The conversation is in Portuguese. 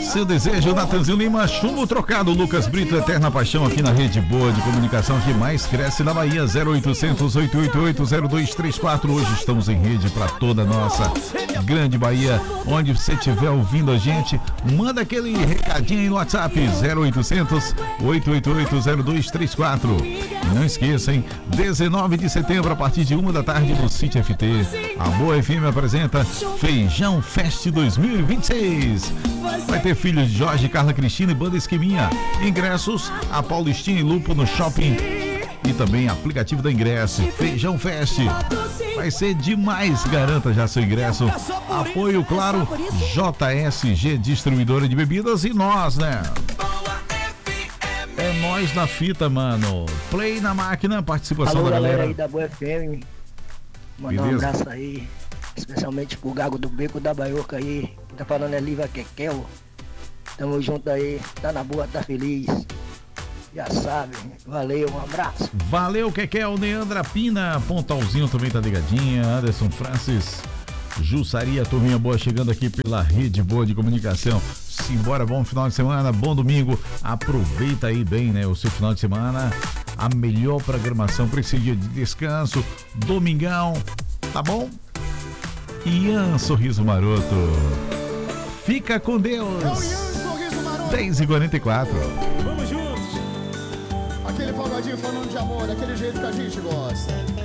seu desejo, Natanzinho Lima, chumbo trocado, Lucas Brito, eterna paixão aqui na Rede Boa de Comunicação que mais cresce na Bahia, 0800 888 0234. Hoje estamos em rede para toda a nossa grande Bahia. Onde você estiver ouvindo a gente, manda aquele recadinho aí no WhatsApp, 0800 888 0234. E não esqueça, hein? 19 de setembro, a partir de 1 da tarde, no City FT. A Boa FM apresenta Feijão Fest 2026. Vai ter Filhos de Jorge, Carla Cristina e Banda Esqueminha. Ingressos a Paulistinha e Lupo no shopping. E também aplicativo da Ingresso. Feijão Fest. Vai ser demais. Garanta já seu ingresso. Apoio, claro, JSG Distribuidora de Bebidas e nós, né? É nós na fita, mano. Play na máquina, participação da galera aí da Boa FM. Mandar um abraço aí, especialmente pro Gago do Beco da Baioca aí. Tá falando é Liva Kekel. Tamo junto aí, tá na boa, tá feliz. Já sabe, valeu, um abraço. Valeu, Kekel, Neandra Pina, Pontalzinho também tá ligadinha, Anderson Francis, Jussaria, turminha boa chegando aqui pela Rede Boa de Comunicação. Simbora, bom final de semana, bom domingo, aproveita aí bem, né, o seu final de semana, a melhor programação para esse dia de descanso, domingão, tá bom? Ian Sorriso Maroto, fica com Deus. 10h44. Vamos juntos. Aquele pagodinho falando de amor, daquele jeito que a gente gosta.